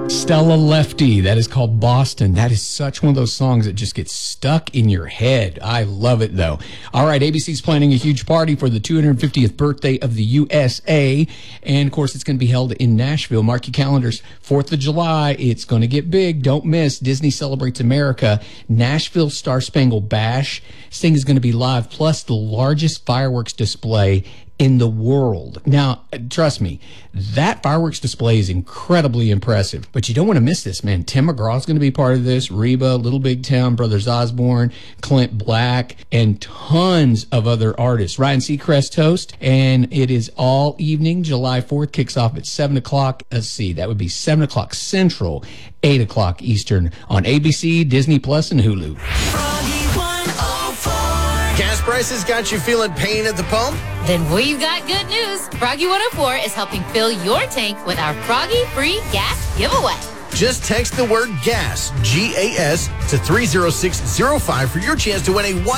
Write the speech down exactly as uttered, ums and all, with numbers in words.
Stella Lefty, that is called Boston. That is such one of those songs that just gets stuck in your head. I love it, though. All right, A B C's planning a huge party for the two hundred fiftieth birthday of the U S A. And, of course, it's going to be held in Nashville. Mark your calendars. fourth of July, it's going to get big. Don't miss. Disney Celebrates America. Nashville Star Spangled Bash. This thing is going to be live, plus the largest fireworks display in the world. Now, trust me, that fireworks display is incredibly impressive, but you don't want to miss this, man. Tim McGraw's going to be part of this, Reba, Little Big Town, Brothers Osborne, Clint Black, and tons of other artists. Ryan Seacrest host, and it is all evening. July fourth kicks off at seven o'clock. Let's see, that would be seven o'clock Central, eight o'clock Eastern on A B C, Disney Plus, and Hulu. Gas prices got you feeling pain at the pump? Then we've got good news. Froggy one oh four is helping fill your tank with our Froggy Free Gas Giveaway. Just text the word GAS, G A S, to three zero six zero five for your chance to win a